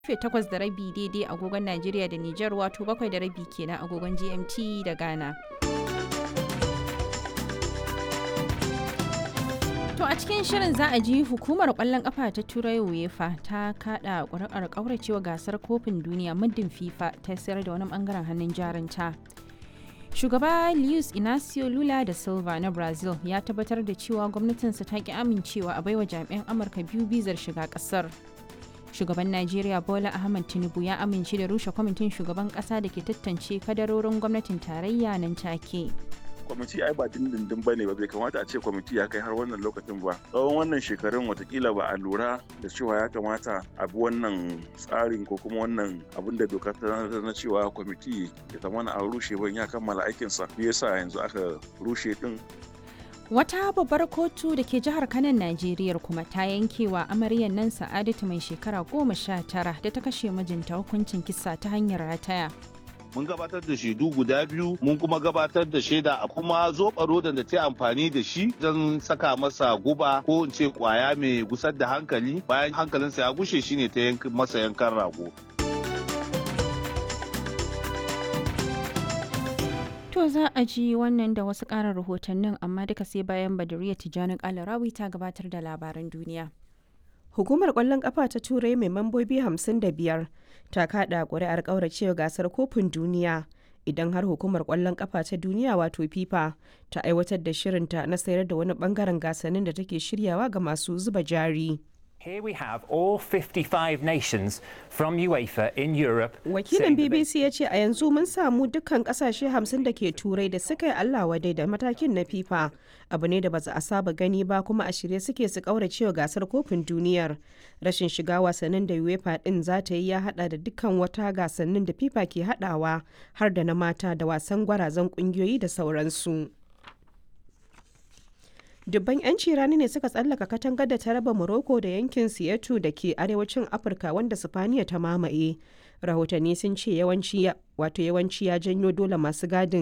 Karfe 8:30 daidai agogon Najeriya da Nijar, wato 7:30 kenan agogon GMT da Ghana. To a cikin shirin za a ji hukumar kwallon kafa ta Turai UEFA ta kada ƙuri'ar ƙauracewa gasar kofin duniya muddin FIFA ta sayar da wani bangaren hannun jarinta. Shugaba Luiz Inacio Lula da Silva na Brazil ya tabbatar da cewa gwamnatinsa ta ki amincewa a baiwa jami'an Amurka biyu bizar shiga kasar. Shugaban Najeriya Bola Ahmed Tinubu ya amince da rushe kwamitin shugaban kasa da ke tantance kadarorin gwamnatin tarayya nan take. Kwamiti ai ba dindindin ba ne ba, bai kamata a ce kwamiti ya kai har wannan lokacin ba. Tsawon wannan shekarun watakila ba a lura da cewa ya kamata a bi wannan tsarin ko kuma wannan abin da doka ta na cewa kwamiti ya zamana a rushe ban ya kammala aikinsa. Me yasa yanzu aka rushe din? Wata babbar kotu da ke jihar Kanan Najeriya kuma ta yankewa amaryar nan Sa'adatu mai shekara 19 da ta kashe mijinta hukuncin kisa ta hanyar rataya. Mun gabatar da shaidu guda biyu, mun kuma gabatar da shaida a kuma zoɓa rodan da ta amfani da shi don saka masa guba ko in ce kwaya mai gusar da hankali, bayan hankalinsa ya gushe shine ta masa yankan rago. To za a ji wannan da wasu ƙarin rahotannin, amma duka sai bayan Badariya Tijjani Kalarawi ta gabatar da labaran duniya. Hukumar ƙwallon ƙafa ta Turai mai mambobi 55 ta kaɗa ƙuri'ar ƙauracewa gasar kofin duniya idan har hukumar ƙwallon ƙafa ta duniya wato FIFA ta aiwatar da shirinta na sayar da wani ɓangaren gasannin da take shiryawa ga masu zuba jari. Here we have all 55 nations from UEFA in Europe. Wakilin BBC ya ce a yanzu mun samu dukkan kasashe 50 da ke turai da suka yi Allah wadai da matakin na FIFA. Abu ne da ba a saba gani ba, kuma a shirye suke su kauracewa gasar kofin duniyar. Rashin shiga wasannin da UEFA din za ta yi ya hada da dukkan wata gasannin da FIFA ke hadawa, har da na mata da wasan gwarazan kungiyoyi da sauransu. Dubban 'yanci rani ne suka tsallaka katangar da ta raba Morocco da yankin Siyatu da ke arewacin Afirka wanda Sifaniya ta mamaye. Rahotanni sun ce yawanci ya janyo dole masu gadin